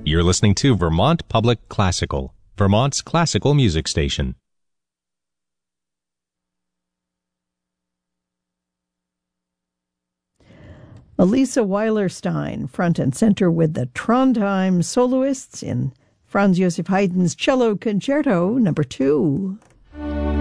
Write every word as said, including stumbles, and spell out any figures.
You're listening to Vermont Public Classical, Vermont's classical music station. Elisa Weilerstein, front and center with the Trondheim soloists in Franz Josef Haydn's Cello Concerto number two.